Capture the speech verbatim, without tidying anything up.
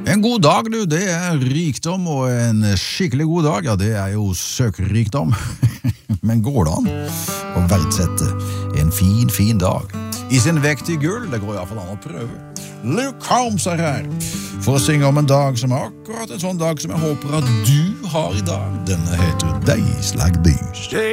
En god dag, du, det er rikdom, og en skikkelig god dag, ja, det er jo søkerrikdom. Men går det an å verdsette en fin, fin dag? I sin vekt i gull, det går i hvert fall an å prøve. Luke Combs er her for å synge om en dag som er akkurat en sånn dag som jeg håper at du har i dag. Denne heter Days Like These.